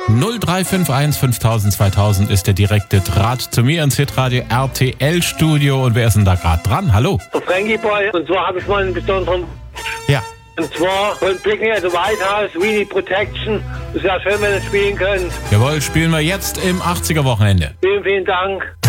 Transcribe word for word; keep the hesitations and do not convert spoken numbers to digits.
null drei fünf eins fünftausend zweitausend ist der direkte Draht zu mir ins Hitradio R T L-Studio. Und wer ist denn da gerade dran? Hallo. Der Frankie Boy. Und zwar habe ich mal einen besonderen... Ja. Und zwar von Blicken at the White House, We Need Protection. Das wäre schön, wenn ihr spielen könnt. Jawohl, spielen wir jetzt im achtziger Wochenende. Vielen, vielen Dank.